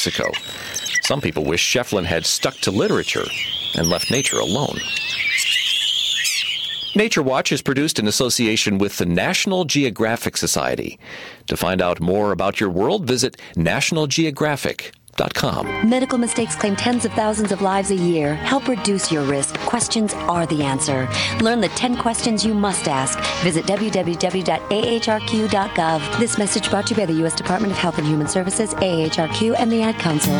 Mexico. Some people wish Shefflin had stuck to literature and left nature alone. Nature Watch is produced in association with the National Geographic Society. To find out more about your world, visit nationalgeographic.com. Medical mistakes claim tens of thousands of lives a year. Help reduce your risk. Questions are the answer. Learn the 10 questions you must ask. Visit www.ahrq.gov. This message brought to you by the U.S. Department of Health and Human Services, AHRQ, and the Ad Council.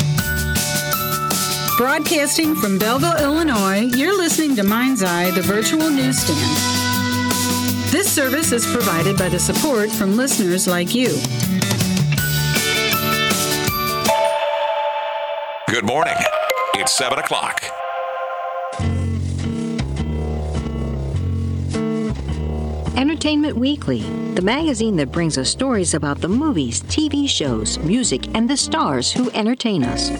Broadcasting from Belleville, Illinois, you're listening to Mind's Eye, the virtual newsstand. This service is provided by the support from listeners like you. Good morning. It's 7 o'clock. Entertainment Weekly, the magazine that brings us stories about the movies, TV shows, music, and the stars who entertain us.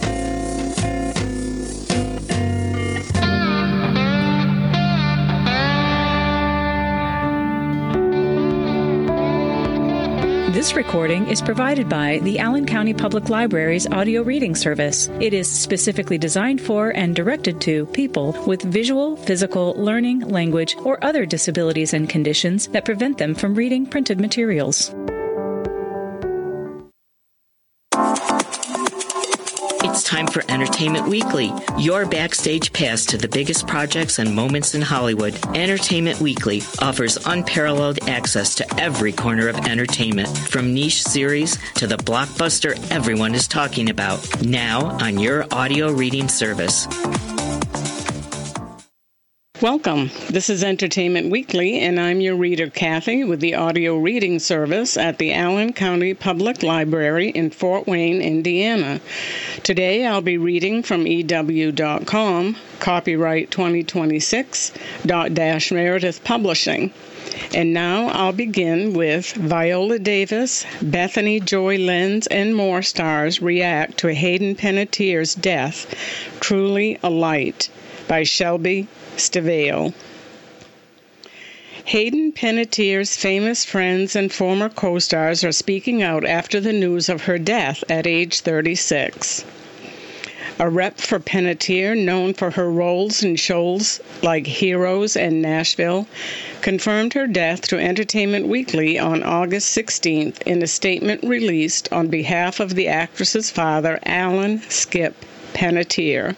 This recording is provided by the Allen County Public Library's audio reading service. It is specifically designed for and directed to people with visual, physical, learning, language, or other disabilities and conditions that prevent them from reading printed materials. It's time for Entertainment Weekly, your backstage pass to the biggest projects and moments in Hollywood. Entertainment Weekly offers unparalleled access to every corner of entertainment, from niche series to the blockbuster everyone is talking about, now on your audio reading service. Welcome. This is Entertainment Weekly, and I'm your reader, Kathy, with the audio reading service at the Allen County Public Library in Fort Wayne, Indiana. Today I'll be reading from EW.com, copyright 2026, Meredith Publishing. And now I'll begin with Viola Davis, Bethany Joy Lenz, and more stars react to Hayden Panettiere's death, Truly a Light, by Shelby Stivale. Hayden Panettiere's famous friends and former co-stars are speaking out after the news of her death at age 36. A rep for Panettiere, known for her roles in shows like Heroes and Nashville, confirmed her death to Entertainment Weekly on August 16th in a statement released on behalf of the actress's father, Alan Skip Panettiere.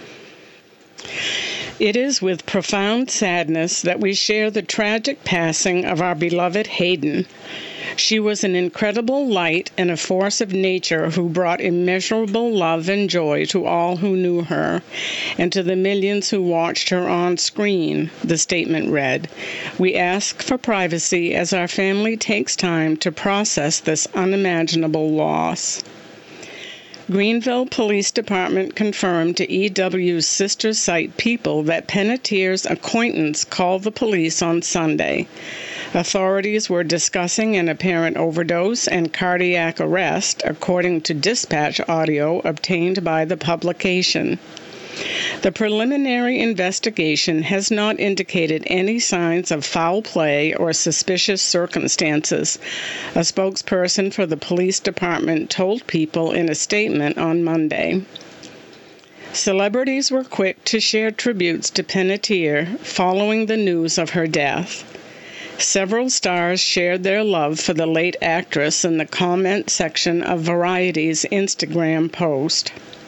It is with profound sadness that we share the tragic passing of our beloved Hayden. She was an incredible light and a force of nature who brought immeasurable love and joy to all who knew her, and to the millions who watched her on screen, the statement read. We ask for privacy as our family takes time to process this unimaginable loss. Greenville Police Department confirmed to EW's sister site People that Panettiere's acquaintance called the police on Sunday. Authorities were discussing an apparent overdose and cardiac arrest, according to dispatch audio obtained by the publication. The preliminary investigation has not indicated any signs of foul play or suspicious circumstances, a spokesperson for the police department told People in a statement on Monday. Celebrities were quick to share tributes to Panettiere following the news of her death. Several stars shared their love for the late actress in the comment section of Variety's Instagram post.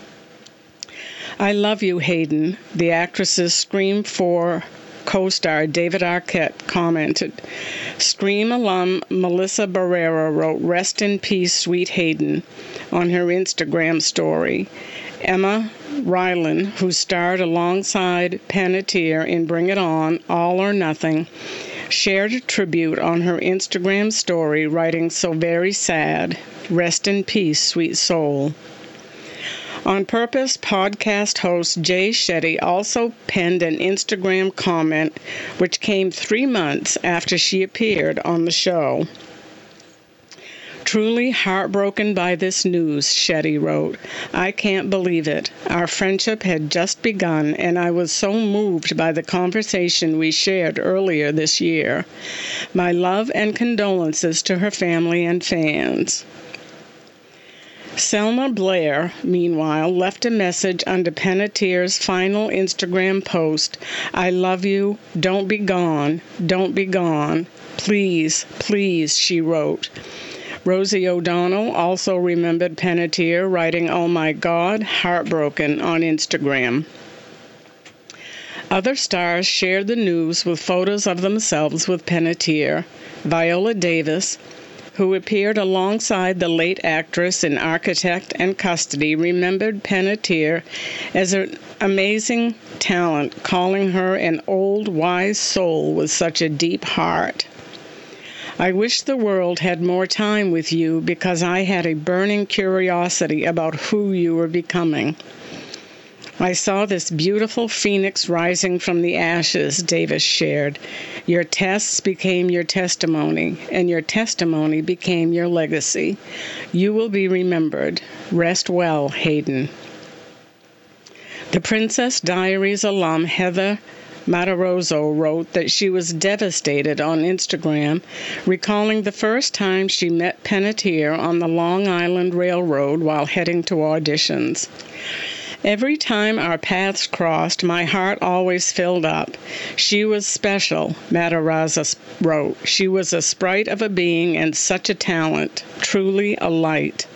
I love you, Hayden, the actress's Scream 4 co-star David Arquette commented. Scream alum Melissa Barrera wrote, "Rest in peace, sweet Hayden," on her Instagram story. Emma Rylan, who starred alongside Panettiere in Bring It On, All or Nothing, shared a tribute on her Instagram story, writing, "So very sad. Rest in peace, sweet soul." On Purpose podcast host Jay Shetty also penned an Instagram comment which came 3 months after she appeared on the show. Truly heartbroken by this news, Shetty wrote. I can't believe it. Our friendship had just begun, and I was so moved by the conversation we shared earlier this year. My love and condolences to her family and fans. Selma Blair, meanwhile, left a message under Penetier's final Instagram post, "I love you, don't be gone, don't be gone. Please, please," she wrote. Rosie O'Donnell also remembered Panettiere, writing, "Oh my God, heartbroken," on Instagram. Other stars shared the news with photos of themselves with Panettiere. Viola Davis, who appeared alongside the late actress in Architect and Custody, remembered Panettiere as an amazing talent, calling her an old, wise soul with such a deep heart. "I wish the world had more time with you because I had a burning curiosity about who you were becoming. I saw this beautiful phoenix rising from the ashes," Davis shared. "Your tests became your testimony, and your testimony became your legacy. You will be remembered. Rest well, Hayden." The Princess Diaries alum Heather Matarazzo wrote that she was devastated on Instagram, recalling the first time she met Panettiere on the Long Island Railroad while heading to auditions. "Every time our paths crossed, my heart always filled up. She was special," Matarazzo wrote. "She was a sprite of a being and such a talent, truly a light."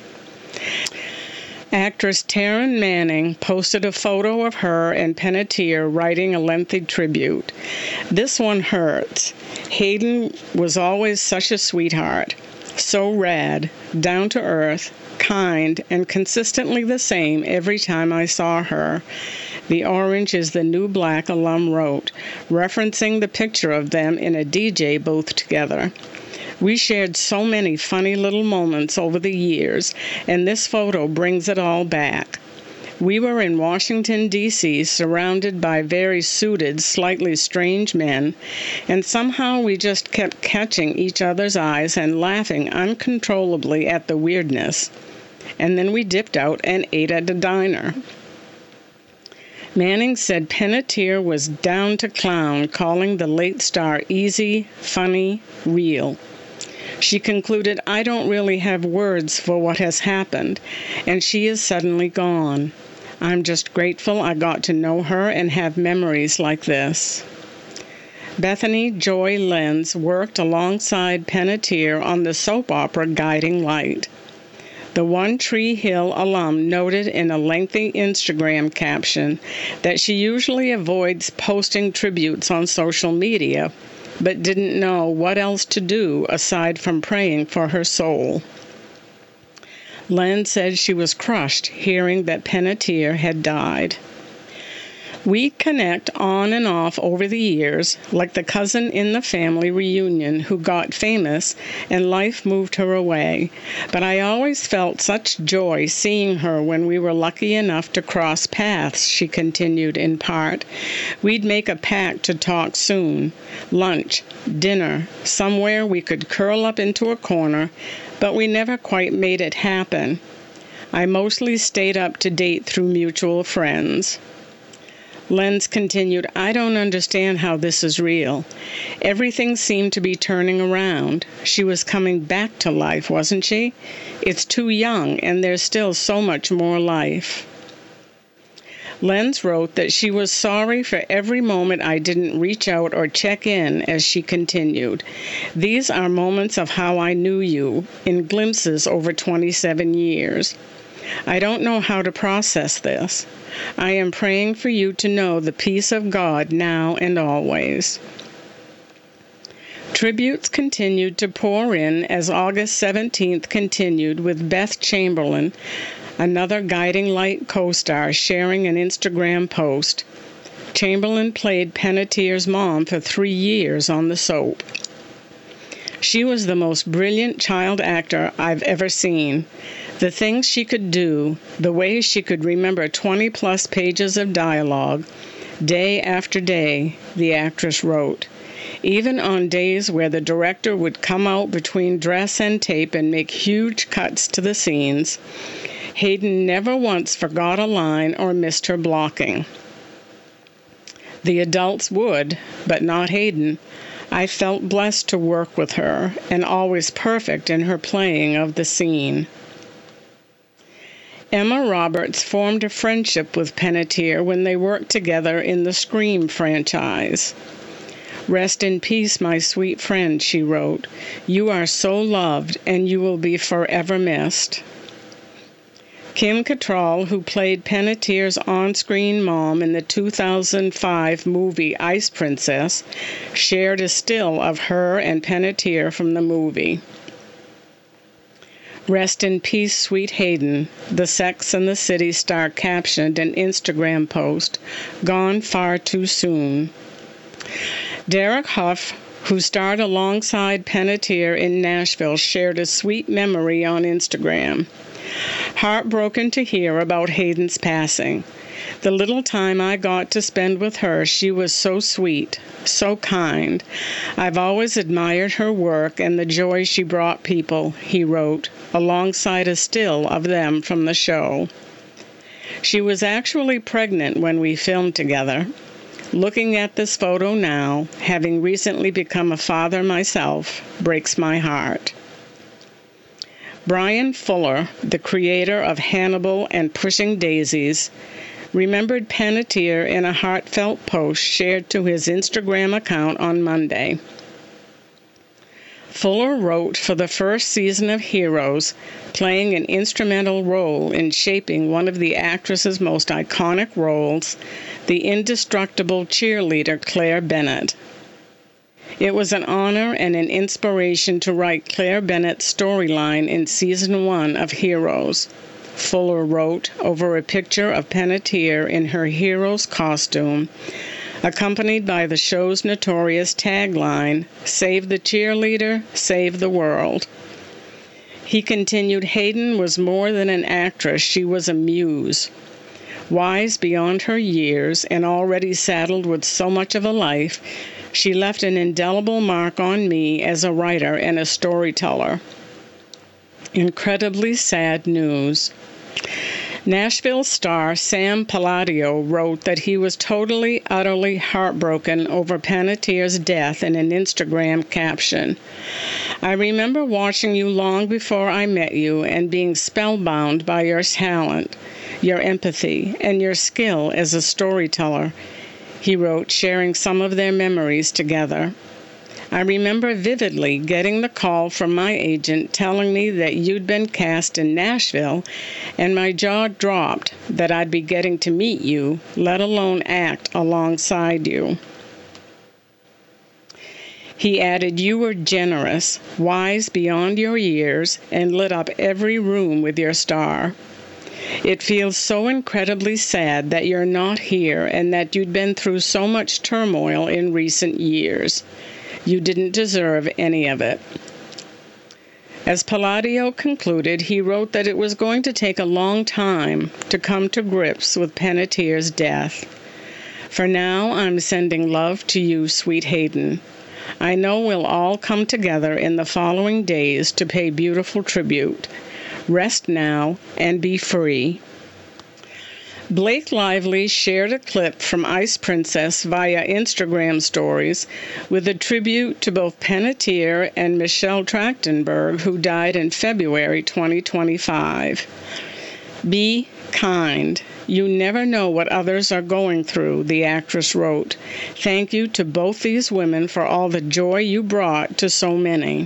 Actress Taryn Manning posted a photo of her and Panettiere writing a lengthy tribute. "This one hurts. Hayden was always such a sweetheart, so rad, down to earth, kind, and consistently the same every time I saw her." The Orange is the New Black alum wrote, referencing the picture of them in a DJ booth together. "We shared so many funny little moments over the years, and this photo brings it all back. We were in Washington, D.C., surrounded by very suited, slightly strange men, and somehow we just kept catching each other's eyes and laughing uncontrollably at the weirdness. And then we dipped out and ate at a diner." Manning said Panettiere was down to clown, calling the late star easy, funny, real. She concluded, "I don't really have words for what has happened, and she is suddenly gone. I'm just grateful I got to know her and have memories like this." Bethany Joy Lenz worked alongside Panettiere on the soap opera Guiding Light. The One Tree Hill alum noted in a lengthy Instagram caption that she usually avoids posting tributes on social media, but didn't know what else to do aside from praying for her soul. Len said she was crushed hearing that Panettiere had died. "We connect on and off over the years, like the cousin in the family reunion who got famous and life moved her away, but I always felt such joy seeing her when we were lucky enough to cross paths," she continued in part. "We'd make a pact to talk soon, lunch, dinner, somewhere we could curl up into a corner, but we never quite made it happen. I mostly stayed up to date through mutual friends." Lenz continued, "I don't understand how this is real. Everything seemed to be turning around. She was coming back to life, wasn't she? It's too young, and there's still so much more life." Lenz wrote that she was sorry for every moment I didn't reach out or check in, as she continued. "These are moments of how I knew you, in glimpses over 27 years. I don't know how to process this. I am praying for you to know the peace of God now and always." Tributes continued to pour in as August 17th continued with Beth Chamberlain, another Guiding Light co-star, sharing an Instagram post. Chamberlain played Panettiere's mom for 3 years on the soap. "She was the most brilliant child actor I've ever seen. The things she could do, the way she could remember 20-plus pages of dialogue, day after day," the actress wrote. "Even on days where the director would come out between dress and tape and make huge cuts to the scenes, Hayden never once forgot a line or missed her blocking. The adults would, but not Hayden. I felt blessed to work with her, and always perfect in her playing of the scene." Emma Roberts formed a friendship with Panettiere when they worked together in the Scream franchise. "Rest in peace, my sweet friend," she wrote. "You are so loved, and you will be forever missed." Kim Cattrall, who played Panettiere's on-screen mom in the 2005 movie Ice Princess, shared a still of her and Panettiere from the movie. "Rest in peace, sweet Hayden," the Sex and the City star captioned an Instagram post, "Gone far too soon." Derek Hough, who starred alongside Panettiere in Nashville, shared a sweet memory on Instagram. "Heartbroken to hear about Hayden's passing. The little time I got to spend with her, she was so sweet, so kind. I've always admired her work and the joy she brought people," he wrote, alongside a still of them from the show. "She was actually pregnant when we filmed together. Looking at this photo now, having recently become a father myself, breaks my heart." Brian Fuller, the creator of Hannibal and Pushing Daisies, remembered Panettiere in a heartfelt post shared to his Instagram account on Monday. Fuller wrote for the first season of Heroes, playing an instrumental role in shaping one of the actress's most iconic roles, the indestructible cheerleader Claire Bennett. It was an honor and an inspiration to write Claire Bennett's storyline in Season 1 of Heroes, Fuller wrote over a picture of Panettiere in her Heroes costume, accompanied by the show's notorious tagline, "Save the cheerleader, save the world." He continued, "Hayden was more than an actress, she was a muse. Wise beyond her years and already saddled with so much of a life, she left an indelible mark on me as a writer and a storyteller." Incredibly sad news. Nashville star Sam Palladio wrote that he was totally, utterly heartbroken over Panettiere's death in an Instagram caption. "I remember watching you long before I met you and being spellbound by your talent, your empathy, and your skill as a storyteller," he wrote, sharing some of their memories together. "I remember vividly getting the call from my agent telling me that you'd been cast in Nashville, and my jaw dropped that I'd be getting to meet you, let alone act alongside you." He added, "You were generous, wise beyond your years, and lit up every room with your star. It feels so incredibly sad that you're not here and that you'd been through so much turmoil in recent years. You didn't deserve any of it." As Palladio concluded, he wrote that it was going to take a long time to come to grips with Panettiere's death. "For now, I'm sending love to you, sweet Hayden. I know we'll all come together in the following days to pay beautiful tribute. Rest now and be free." Blake Lively shared a clip from Ice Princess via Instagram stories with a tribute to both Panettiere and Michelle Trachtenberg, who died in February 2025. "Be kind. You never know what others are going through," the actress wrote. "Thank you to both these women for all the joy you brought to so many."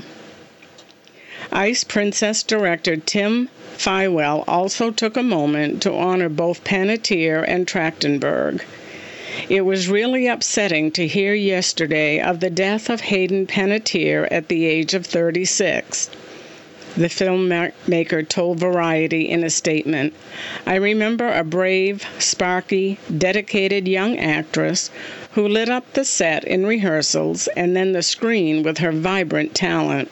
Ice Princess director Tim Fywell also took a moment to honor both Panettiere and Trachtenberg. "It was really upsetting to hear yesterday of the death of Hayden Panettiere at the age of 36. The filmmaker told Variety in a statement, "I remember a brave, sparky, dedicated young actress who lit up the set in rehearsals and then the screen with her vibrant talent."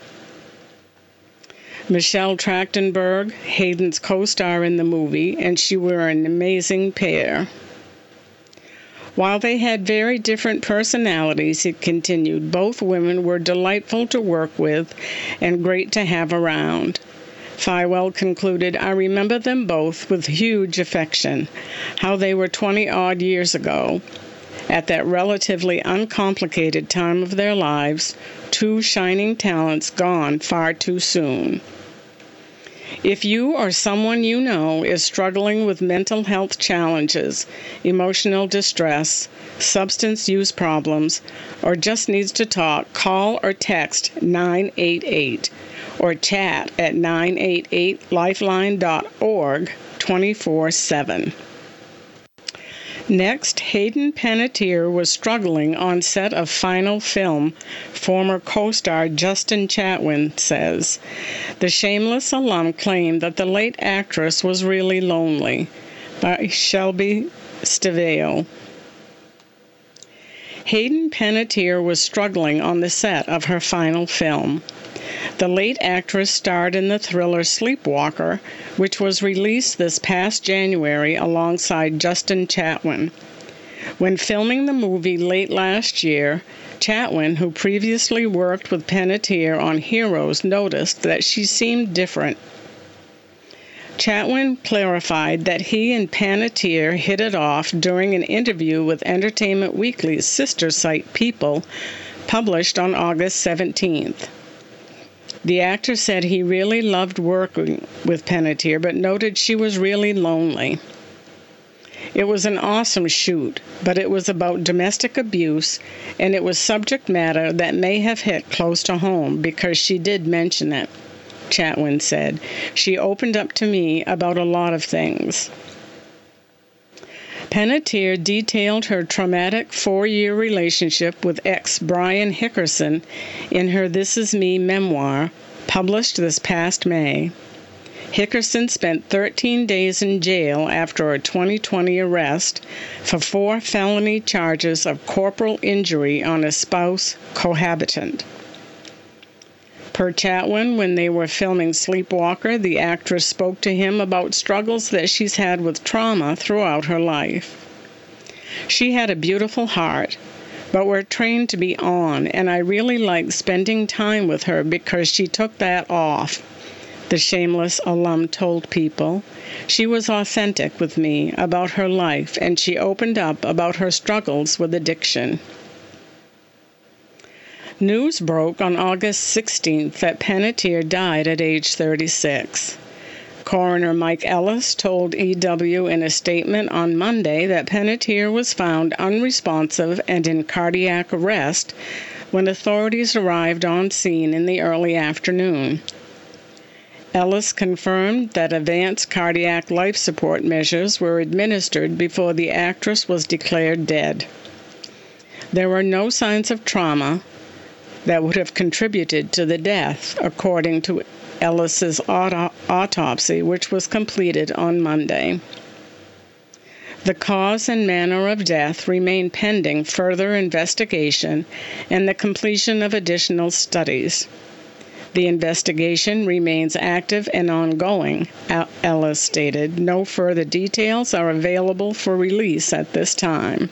Michelle Trachtenberg, Hayden's co-star in the movie, and she were an amazing pair. While they had very different personalities, it continued, both women were delightful to work with and great to have around. Fywell concluded, "I remember them both with huge affection, how they were 20-odd years ago. At that relatively uncomplicated time of their lives, two shining talents gone far too soon." If you or someone you know is struggling with mental health challenges, emotional distress, substance use problems, or just needs to talk, call or text 988 or chat at 988lifeline.org 24/7. Next, Hayden Panettiere was struggling on set of final film, former co-star Justin Chatwin says. The Shameless alum claimed that the late actress was really lonely, by Shelby Stiveo. Hayden Panettiere was struggling on the set of her final film. The late actress starred in the thriller Sleepwalker, which was released this past January alongside Justin Chatwin. When filming the movie late last year, Chatwin, who previously worked with Panettiere on Heroes, noticed that she seemed different. Chatwin clarified that he and Panettiere hit it off during an interview with Entertainment Weekly's sister site People, published on August 17th. The actor said he really loved working with Panettiere, but noted she was really lonely. It was an awesome shoot, but it was about domestic abuse, and it was subject matter that may have hit close to home because she did mention it, Chatwin said. She opened up to me about a lot of things. Panettiere detailed her traumatic 4-year relationship with ex Brian Hickerson in her This Is Me memoir, published this past May. Hickerson spent 13 days in jail after a 2020 arrest for 4 felony charges of corporal injury on a spouse cohabitant. Per Chatwin, when they were filming Sleepwalker, the actress spoke to him about struggles that she's had with trauma throughout her life. She had a beautiful heart, but we're trained to be on, and I really liked spending time with her because she took that off, the Shameless alum told People. She was authentic with me about her life, and she opened up about her struggles with addiction. News broke on August 16th that Panettiere died at age 36. Coroner Mike Ellis told EW in a statement on Monday that Panettiere was found unresponsive and in cardiac arrest when authorities arrived on scene in the early afternoon. Ellis confirmed that advanced cardiac life support measures were administered before the actress was declared dead. There were no signs of trauma that would have contributed to the death, according to Ellis's autopsy, which was completed on Monday. The cause and manner of death remain pending further investigation and the completion of additional studies. The investigation remains active and ongoing, Ellis stated. No further details are available for release at this time.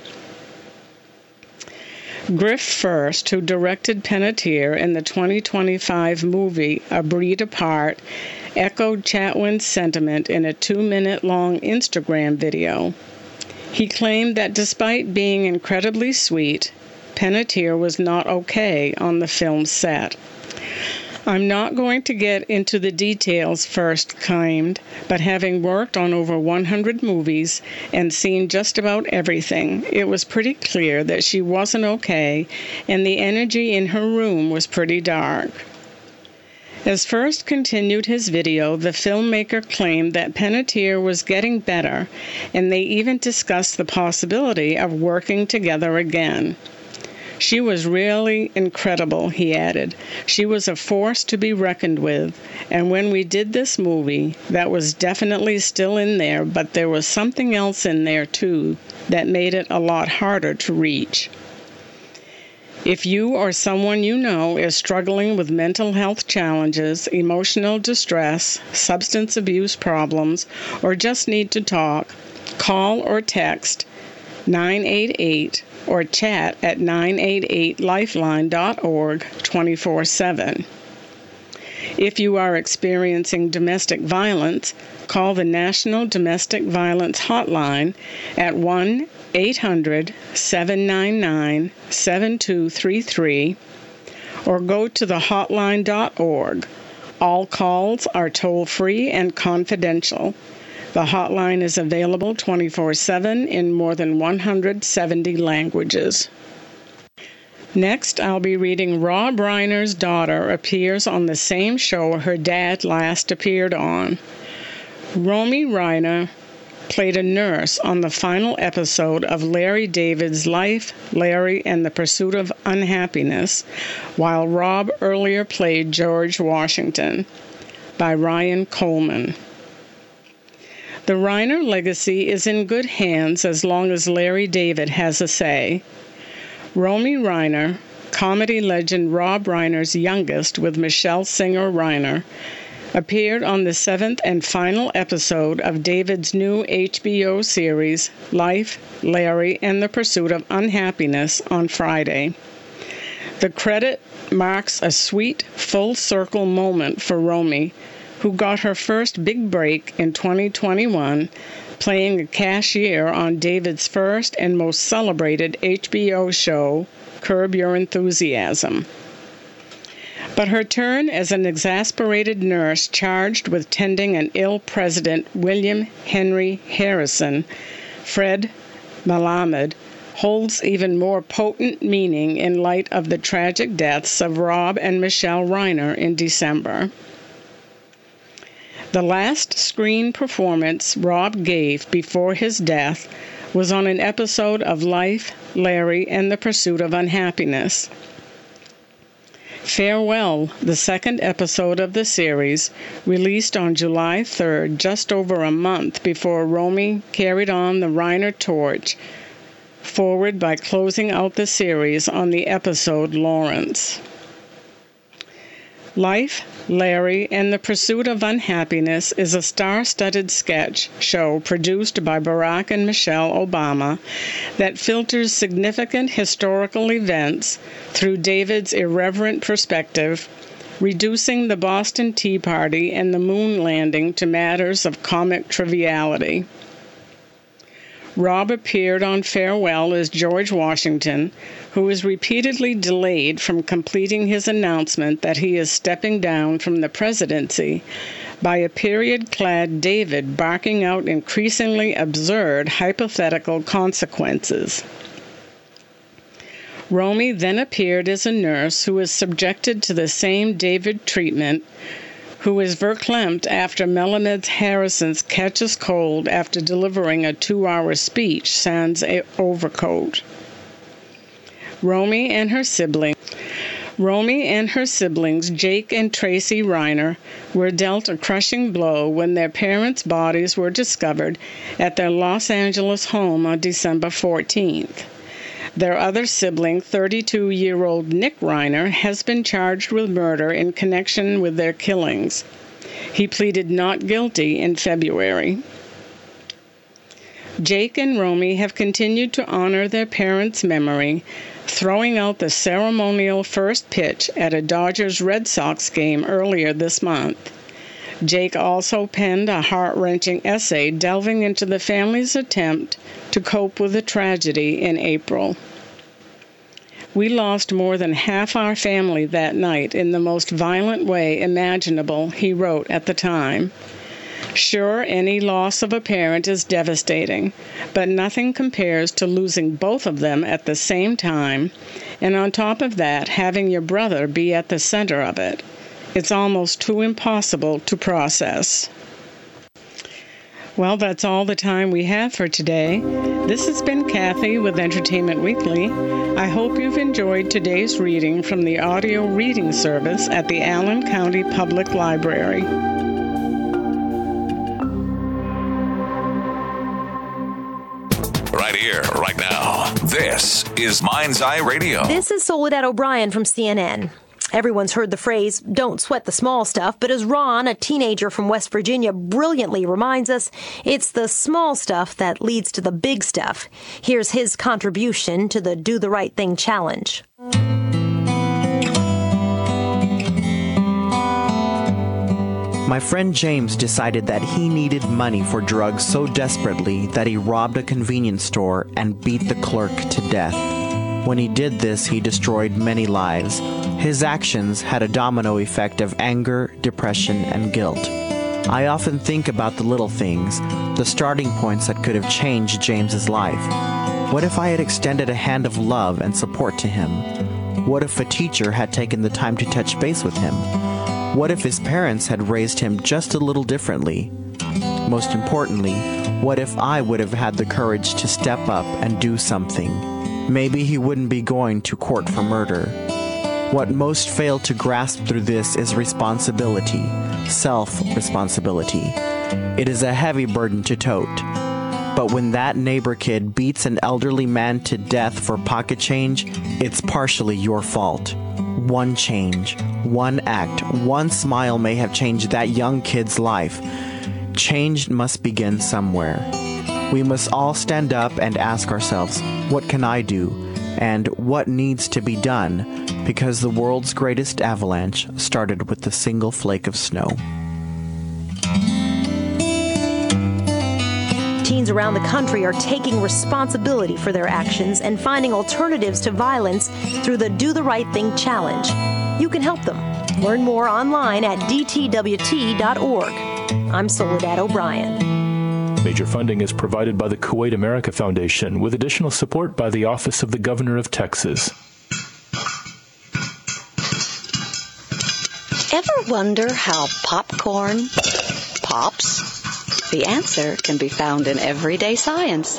Griff First, who directed Panettiere in the 2025 movie A Breed Apart, echoed Chatwin's sentiment in a 2-minute-long Instagram video. He claimed that despite being incredibly sweet, Panettiere was not okay on the film set. I'm not going to get into the details, First claimed, but having worked on over 100 movies and seen just about everything, it was pretty clear that she wasn't okay, and the energy in her room was pretty dark. As First continued his video, the filmmaker claimed that Panettiere was getting better, and they even discussed the possibility of working together again. She was really incredible, he added. She was a force to be reckoned with, and when we did this movie, that was definitely still in there, but there was something else in there too that made it a lot harder to reach. If you or someone you know is struggling with mental health challenges, emotional distress, substance abuse problems, or just need to talk, call or text 988 or chat at 988lifeline.org 24/7. If you are experiencing domestic violence, call the National Domestic Violence Hotline at 1-800-799-7233 or go to thehotline.org All calls are toll-free and confidential. The hotline is available 24/7 in more than 170 languages. Next, I'll be reading Rob Reiner's daughter appears on the same show her dad last appeared on. Romy Reiner played a nurse on the final episode of Larry David's Life, Larry, and the Pursuit of Unhappiness, while Rob earlier played George Washington, by Ryan Coleman. The Reiner legacy is in good hands as long as Larry David has a say. Romy Reiner, comedy legend Rob Reiner's youngest with Michelle Singer Reiner, appeared on the 7th and final episode of David's new HBO series, Life, Larry, and the Pursuit of Unhappiness on Friday. The credit marks a sweet, full-circle moment for Romy, who got her first big break in 2021, playing a cashier on David's first and most celebrated HBO show, Curb Your Enthusiasm. But her turn as an exasperated nurse charged with tending an ill President William Henry Harrison, Fred Malamed, holds even more potent meaning in light of the tragic deaths of Rob and Michelle Reiner in December. The last screen performance Rob gave before his death was on an episode of Life, Larry, and the Pursuit of Unhappiness. Farewell, the second episode of the series, released on July 3rd, just over a month before Romy carried on the Reiner torch, forward by closing out the series on the episode Lawrence. Life, Larry, and the Pursuit of Unhappiness is a star-studded sketch show produced by Barack and Michelle Obama that filters significant historical events through David's irreverent perspective, reducing the Boston Tea Party and the moon landing to matters of comic triviality. Rob appeared on Farewell as George Washington, who is repeatedly delayed from completing his announcement that he is stepping down from the presidency by a period-clad David barking out increasingly absurd hypothetical consequences. Romy then appeared as a nurse who is subjected to the same David treatment, who is verklempt after Melamed Harrison's catches cold after delivering a 2-hour speech sans overcoat. Romy and her siblings, Jake and Tracy Reiner, were dealt a crushing blow when their parents' bodies were discovered at their Los Angeles home on December 14th. Their other sibling, 32-year-old Nick Reiner, has been charged with murder in connection with their killings. He pleaded not guilty in February. Jake and Romy have continued to honor their parents' memory, throwing out the ceremonial first pitch at a Dodgers-Red Sox game earlier this month. Jake also penned a heart-wrenching essay delving into the family's attempt to cope with the tragedy in April. We lost more than half our family that night in the most violent way imaginable, he wrote at the time. Sure, any loss of a parent is devastating, but nothing compares to losing both of them at the same time, and on top of that, having your brother be at the center of it. It's almost too impossible to process. Well, that's all the time we have for today. This has been Kathy with Entertainment Weekly. I hope you've enjoyed today's reading from the audio reading service at the Allen County Public Library. Right here, right now. This is Mind's Eye Radio. This is Soledad O'Brien from CNN. Everyone's heard the phrase, don't sweat the small stuff, but as Ron, a teenager from West Virginia, brilliantly reminds us, it's the small stuff that leads to the big stuff. Here's his contribution to the Do the Right Thing challenge. My friend James decided that he needed money for drugs so desperately that he robbed a convenience store and beat the clerk to death. When he did this, he destroyed many lives. His actions had a domino effect of anger, depression, and guilt. I often think about the little things, the starting points that could have changed James's life. What if I had extended a hand of love and support to him? What if a teacher had taken the time to touch base with him? What if his parents had raised him just a little differently? Most importantly, what if I would have had the courage to step up and do something? Maybe he wouldn't be going to court for murder. What most fail to grasp through this is responsibility, self-responsibility. It is a heavy burden to tote. But when that neighbor kid beats an elderly man to death for pocket change, it's partially your fault. One change, one act, one smile may have changed that young kid's life. Change must begin somewhere. We must all stand up and ask ourselves, what can I do? And what needs to be done? Because the world's greatest avalanche started with a single flake of snow. Teens around the country are taking responsibility for their actions and finding alternatives to violence through the Do the Right Thing Challenge. You can help them. Learn more online at dtwt.org. I'm Soledad O'Brien. Major funding is provided by the Kuwait America Foundation with additional support by the Office of the Governor of Texas. Ever wonder how popcorn pops? The answer can be found in Everyday Science.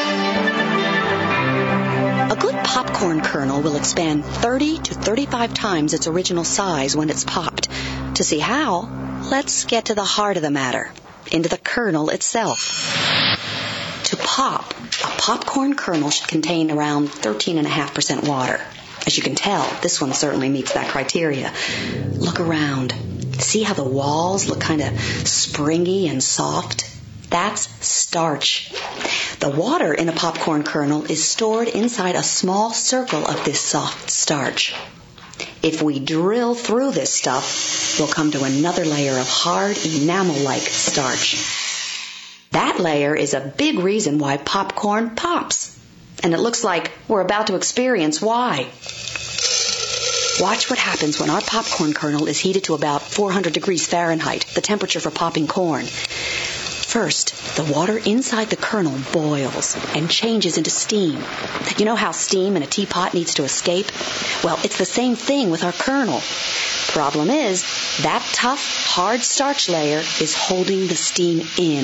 A good popcorn kernel will expand 30 to 35 times its original size when it's popped. To see how, let's get to the heart of the matter, into the kernel itself. To pop, a popcorn kernel should contain around 13.5% water. As you can tell, this one certainly meets that criteria. Look around. See how the walls look kind of springy and soft? That's starch. The water in a popcorn kernel is stored inside a small circle of this soft starch. If we drill through this stuff, we'll come to another layer of hard enamel-like starch. That layer is a big reason why popcorn pops. And it looks like we're about to experience why. Watch what happens when our popcorn kernel is heated to about 400 degrees Fahrenheit, the temperature for popping corn. First, the water inside the kernel boils and changes into steam. You know how steam in a teapot needs to escape? Well, it's the same thing with our kernel. Problem is, that tough, hard starch layer is holding the steam in.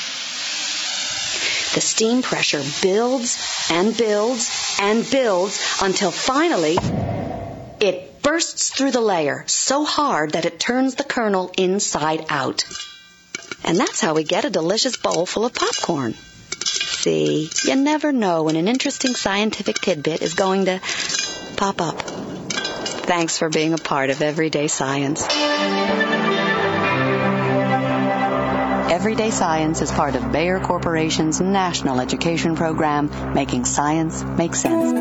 The steam pressure builds and builds and builds until finally it bursts through the layer so hard that it turns the kernel inside out. And that's how we get a delicious bowl full of popcorn. See, you never know when an interesting scientific tidbit is going to pop up. Thanks for being a part of Everyday Science. Everyday Science is part of Bayer Corporation's national education program, making science make sense.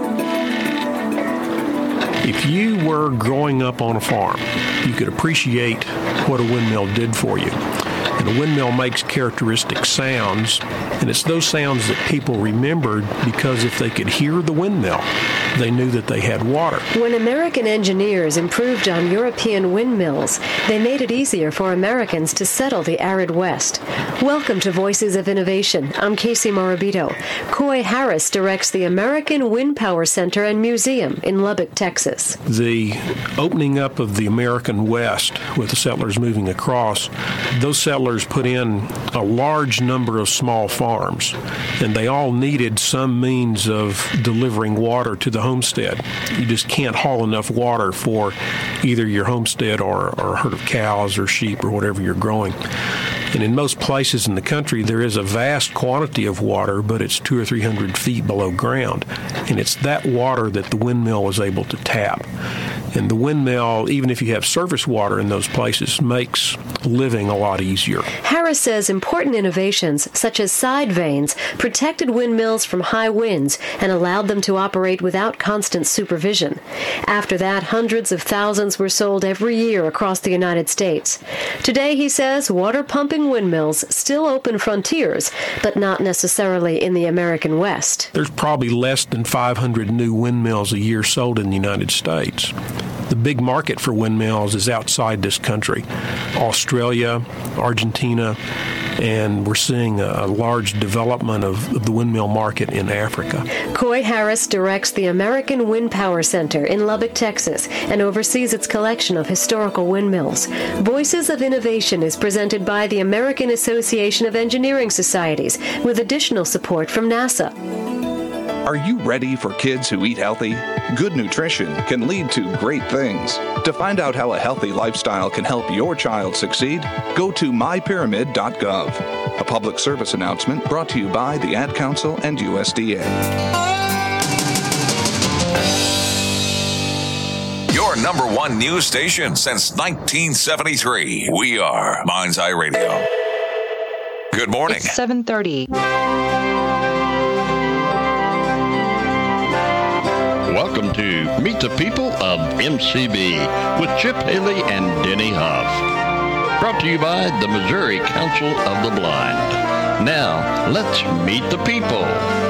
If you were growing up on a farm, you could appreciate what a windmill did for you. And a windmill makes characteristic sounds, and it's those sounds that people remembered because if they could hear the windmill, they knew that they had water. When American engineers improved on European windmills, they made it easier for Americans to settle the arid West. Welcome to Voices of Innovation. I'm Casey Morabito. Coy Harris directs the American Wind Power Center and Museum in Lubbock, Texas. The opening up of the American West with the settlers moving across, those settlers put in a large number of small farms, and they all needed some means of delivering water to the homestead. You just can't haul enough water for either your homestead or a herd of cows or sheep or whatever you're growing. And in most places in the country, there is a vast quantity of water, but it's 200 or 300 feet below ground. And it's that water that the windmill was able to tap. And the windmill, even if you have surface water in those places, makes living a lot easier. Harris says important innovations, such as side vanes, protected windmills from high winds and allowed them to operate without constant supervision. After that, hundreds of thousands were sold every year across the United States. Today, he says, water-pumping windmills still open frontiers, but not necessarily in the American West. There's probably less than 500 new windmills a year sold in the United States. the big market for windmills is outside this country, Australia, Argentina, and we're seeing a large development of the windmill market in Africa. Coy Harris directs the American Wind Power Center in Lubbock, Texas, and oversees its collection of historical windmills. Voices of Innovation is presented by the American Association of Engineering Societies, with additional support from NASA. Are you ready for kids who eat healthy? Good nutrition can lead to great things. To find out how a healthy lifestyle can help your child succeed, go to mypyramid.gov. A public service announcement brought to you by the Ad Council and USDA. Your number one news station since 1973. We are Mind's Eye Radio. Good morning. It's 7:30. Welcome to Meet the People of MCB with Chip Haley and Denny Huff. Brought to you by the Missouri Council of the Blind. Now, let's meet the people.